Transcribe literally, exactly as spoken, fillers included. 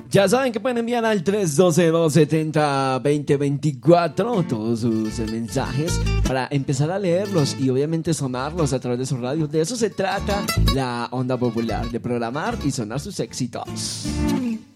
Ya saben que pueden enviar al tres uno dos, dos siete cero, dos cero dos cuatro todos sus mensajes para empezar a leerlos y obviamente sonarlos a través de su radio. De eso se trata la Onda Popular, de programar y sonar sus éxitos.